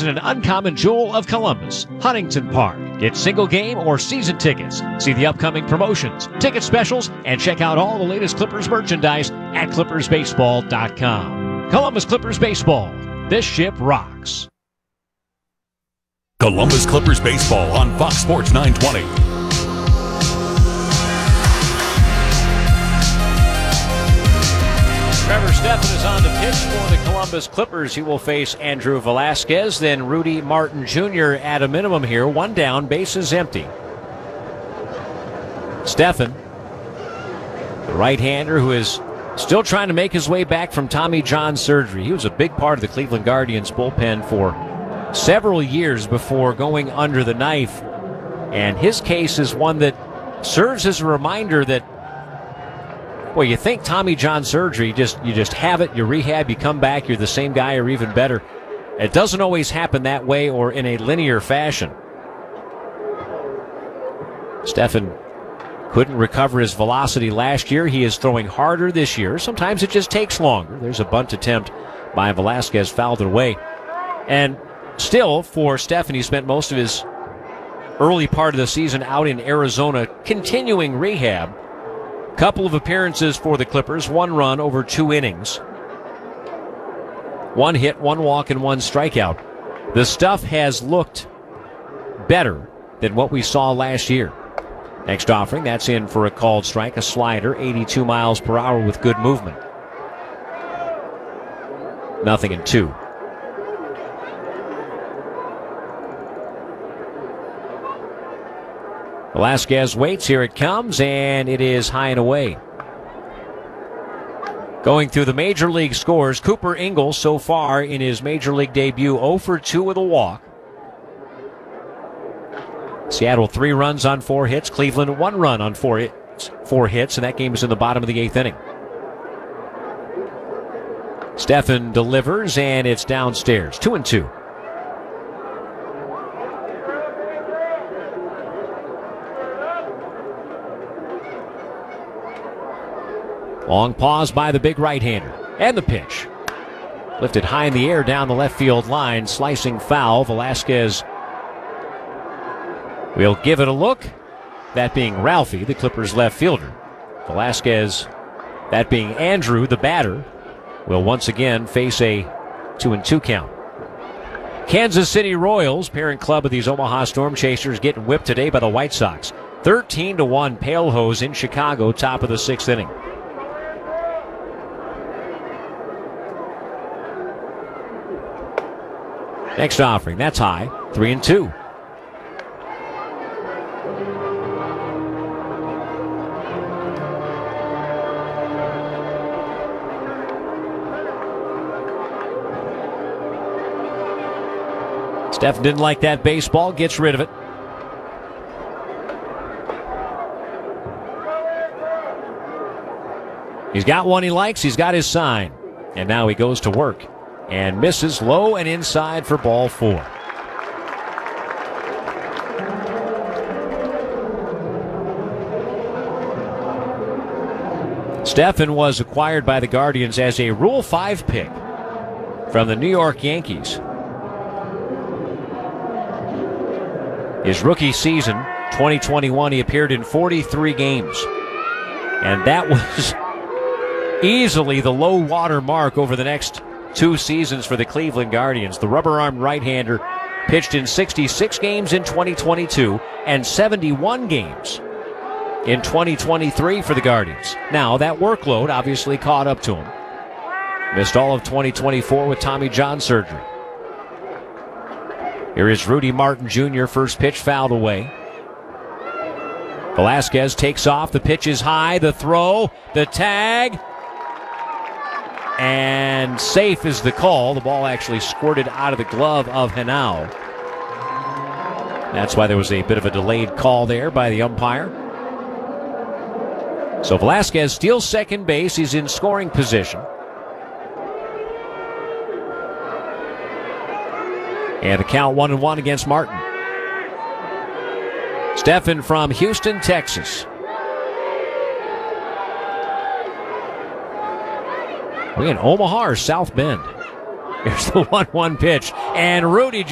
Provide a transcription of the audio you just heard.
is an uncommon jewel of Columbus, Huntington Park. Get single game or season tickets. See the upcoming promotions, ticket specials, and check out all the latest Clippers merchandise at ClippersBaseball.com. Columbus Clippers Baseball. This ship rocks. Columbus Clippers Baseball on Fox Sports 920. Trevor Stephan is on the pitch for the Columbus Clippers. He will face Andrew Velasquez, then Rudy Martin Jr. at a minimum here. One down, bases empty. Stephan, the right-hander who is still trying to make his way back from Tommy John surgery. He was a big part of the Cleveland Guardians bullpen for several years before going under the knife. And his case is one that serves as a reminder that, well, you think Tommy John surgery, you just have it, you rehab, you come back, you're the same guy or even better. It doesn't always happen that way or in a linear fashion. Stephan couldn't recover his velocity last year. He is throwing harder this year. Sometimes it just takes longer. There's a bunt attempt by Velasquez, fouled it away. And still, for Stephan, he spent most of his early part of the season out in Arizona continuing rehab. Couple of appearances for the Clippers, one run over 2 innings. 1 hit, 1 walk, and 1 strikeout. The stuff has looked better than what we saw last year. Next offering, that's in for a called strike, a slider, 82 miles per hour with good movement. 0-2. Velasquez waits. Here it comes, and it is high and away. Going through the Major League scores, Cooper Ingalls so far in his Major League debut 0 for 2 with a walk. Seattle 3 runs on 4 hits. Cleveland 1 run on 4 hits, and that game is in the bottom of the 8th inning. Stephan delivers, and it's downstairs. 2-2. Long pause by the big right-hander. And the pitch. Lifted high in the air down the left field line. Slicing foul. Velasquez will give it a look. That being Ralphie, the Clippers left fielder. Velasquez, that being Andrew, the batter, will once again face a 2-2 count. Kansas City Royals, parent club of these Omaha Storm Chasers, getting whipped today by the White Sox. 13-1 Pale Hose in Chicago, top of the 6th inning. Next offering, that's high, 3-2. Stephan didn't like that baseball, gets rid of it. He's got one he likes, he's got his sign. And now he goes to work. And misses low and inside for ball 4. Stephan was acquired by the Guardians as a Rule 5 pick from the New York Yankees. His rookie season, 2021, he appeared in 43 games. And that was easily the low water mark over the next 2 seasons for the Cleveland Guardians. The rubber-armed right-hander pitched in 66 games in 2022 and 71 games in 2023 for the Guardians. Now, that workload obviously caught up to him. Missed all of 2024 with Tommy John surgery. Here is Rudy Martin Jr., first pitch fouled away. Velasquez takes off. The pitch is high. The throw, the tag. And safe is the call. The ball actually squirted out of the glove of Henao. That's why there was a bit of a delayed call there by the umpire. So Velasquez steals second base. He's in scoring position. And the count 1-1 against Martin. Stephan from Houston, Texas. We in Omaha or South Bend? Here's the 1-1 pitch. And Rudy